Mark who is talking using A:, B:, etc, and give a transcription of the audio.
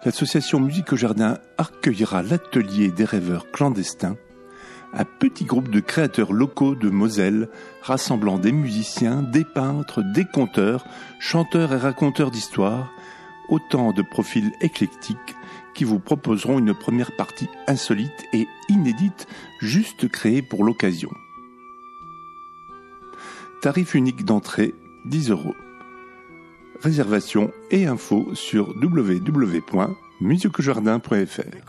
A: l'association Musique au Jardin accueillera l'atelier des rêveurs clandestins, un petit groupe de créateurs locaux de Moselle, rassemblant des musiciens, des peintres, des conteurs, chanteurs et raconteurs d'histoires, autant de profils éclectiques qui vous proposeront une première partie insolite et inédite, juste créée pour l'occasion. Tarif unique d'entrée, 10 €. Réservation et infos sur www.musiqueaujardin.fr.